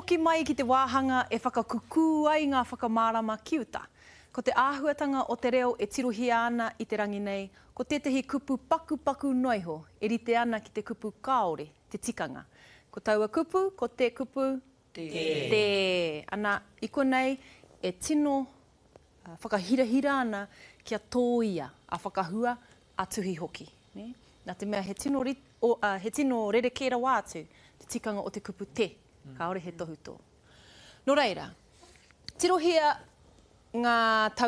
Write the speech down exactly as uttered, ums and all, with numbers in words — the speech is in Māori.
hoki mai ki te wāhanga e whakakuku ai ngā whakamārama kiuta. Ko te āhuatanga o te reo e tirohi ana i te rangi nei, ko tētahi kupu paku paku noiho, e rite ana ki te kupu kāore, te tikanga. Ko taua kupu, ko te kupu te. te. Ana i konei e tino uh, whakahirahira ana kia tōia a whakahua a tuhi hoki. Ne? Nā te mea he tino, ri, o, uh, he tino rerekera wātu, te tikanga o te kupu te, mm. Kāore he tohu tō. Nō reira, tirohia ngā tau